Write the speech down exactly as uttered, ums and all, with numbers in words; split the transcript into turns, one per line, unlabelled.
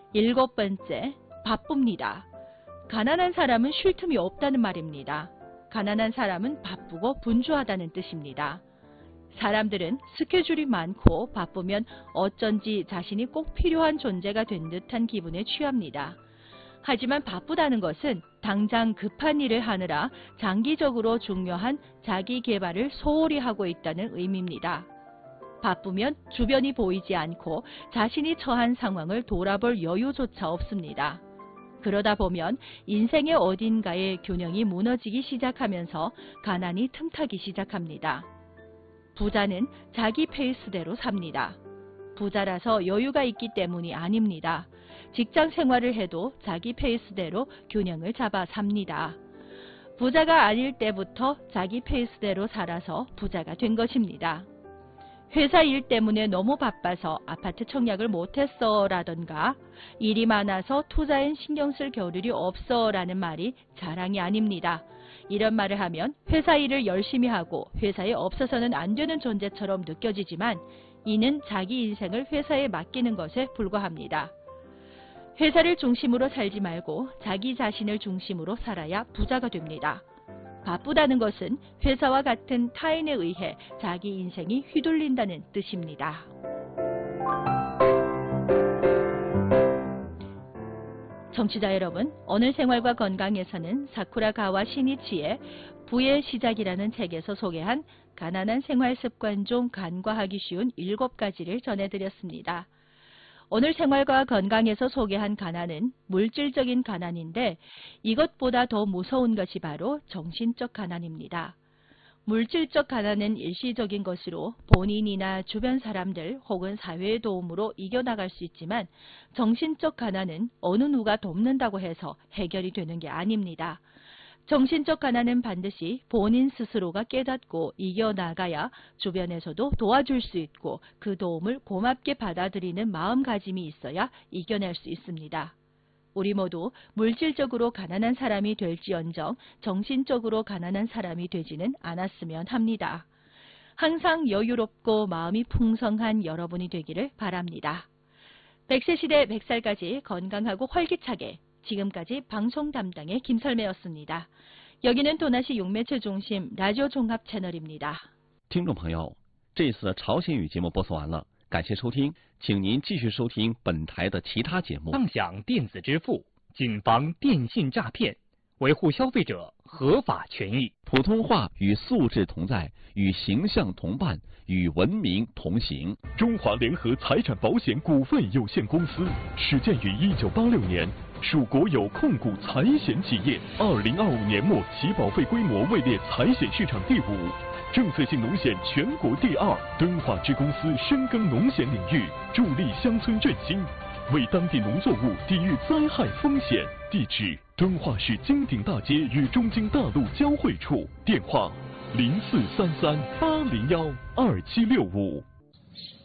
일곱 번째, 바쁩니다. 가난한 사람은 쉴 틈이 없다는 말입니다. 가난한 사람은 바쁘고 분주하다는 뜻입니다. 사람들은 스케줄이 많고 바쁘면 어쩐지 자신이 꼭 필요한 존재가 된 듯한 기분에 취합니다. 하지만 바쁘다는 것은 당장 급한 일을 하느라 장기적으로 중요한 자기 개발을 소홀히 하고 있다는 의미입니다. 바쁘면 주변이 보이지 않고 자신이 처한 상황을 돌아볼 여유조차 없습니다. 그러다 보면 인생의 어딘가에 균형이 무너지기 시작하면서 가난이 틈타기 시작합니다. 부자는 자기 페이스대로 삽니다. 부자라서 여유가 있기 때문이 아닙니다. 직장 생활을 해도 자기 페이스대로 균형을 잡아 삽니다. 부자가 아닐 때부터 자기 페이스대로 살아서 부자가 된 것입니다. 회사 일 때문에 너무 바빠서 아파트 청약을 못했어 라던가 일이 많아서 투자엔 신경 쓸 겨를이 없어 라는 말이 자랑이 아닙니다. 이런 말을 하면 회사 일을 열심히 하고 회사에 없어서는 안 되는 존재처럼 느껴지지만 이는 자기 인생을 회사에 맡기는 것에 불과합니다. 회사를 중심으로 살지 말고 자기 자신을 중심으로 살아야 부자가 됩니다. 바쁘다는 것은 회사와 같은 타인에 의해 자기 인생이 휘둘린다는 뜻입니다. 청취자 여러분, 오늘 생활과 건강에서는 사쿠라가와 시니치의 부의 시작이라는 책에서 소개한 가난한 생활 습관 중 간과하기 쉬운 일곱 가지를 전해드렸습니다. 오늘 생활과 건강에서 소개한 가난은 물질적인 가난인데 이것보다 더 무서운 것이 바로 정신적 가난입니다. 물질적 가난은 일시적인 것으로 본인이나 주변 사람들 혹은 사회의 도움으로 이겨나갈 수 있지만 정신적 가난은 어느 누가 돕는다고 해서 해결이 되는 게 아닙니다. 정신적 가난은 반드시 본인 스스로가 깨닫고 이겨나가야 주변에서도 도와줄 수 있고 그 도움을 고맙게 받아들이는 마음가짐이 있어야 이겨낼 수 있습니다. 우리 모두 물질적으로 가난한 사람이 될지언정 정신적으로 가난한 사람이 되지는 않았으면 합니다. 항상 여유롭고 마음이 풍성한 여러분이 되기를 바랍니다. 백 세 시대 백 살까지 건강하고 활기차게 지금까지 방송 담당의 김설매였습니다. 여기는 도나시 용매체 중심 라디오 종합 채널입니다.
听众朋友，这次朝鲜语节目播送完了，感谢收听，请您继续收听本台的其他节目。
畅享电子支付，谨防电信诈骗，维护消费者合法权益。
普通话与素质同在，与形象同伴，与文明同行。
中华联合财产保险股份有限公司始建于一九八六年，属国有控股财险企业。二零二五年末起保费规模位列财险市场第五，政策性农险全国第二。敦化支公司深耕农险领域，助力乡村振兴，为当地农作物抵御灾害风险。地址：敦化市金鼎大街与中京大路交汇处。电话：零四三三八零幺二七六五。